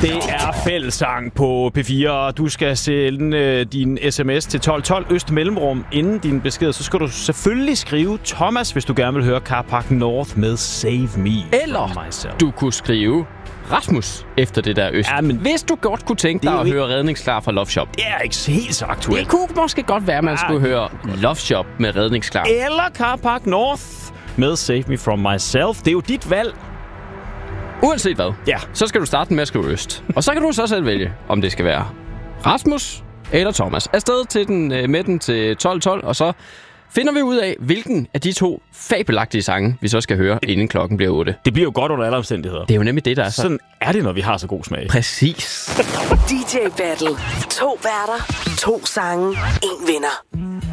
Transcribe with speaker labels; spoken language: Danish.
Speaker 1: Det er fællessang på P4. Du skal sende din sms til 1212 Øst Mellemrum. Inden din besked, så skal du selvfølgelig skrive Thomas, hvis du gerne vil høre Carpark North med Save Me.
Speaker 2: Eller du kunne skrive Rasmus efter det der Øst.
Speaker 1: Ja, men
Speaker 2: hvis du godt kunne tænke dig at høre Redningsklar fra Love Shop.
Speaker 1: det er ikke helt så aktuelt.
Speaker 2: Det kunne måske godt være, at man skulle høre Love Shop med Redningsklar.
Speaker 1: Eller Carpark North med Save Me From Myself. Det er jo dit valg.
Speaker 2: Uanset hvad,
Speaker 1: Ja.
Speaker 2: så skal du starte med at skrive Øst. Og så kan du så selv vælge, om det skal være Rasmus eller Thomas. Afsted til den med den til 12.12, og så finder vi ud af, hvilken af de to fabelagtige sange, vi så skal høre, inden klokken bliver 8.
Speaker 1: Det bliver jo godt under alle omstændigheder.
Speaker 2: Det er jo nemlig det, der er så...
Speaker 1: Sådan er det, når vi har så god smag.
Speaker 2: Præcis.
Speaker 3: DJ Battle. 2 værter, 2 sange, 1 vinder.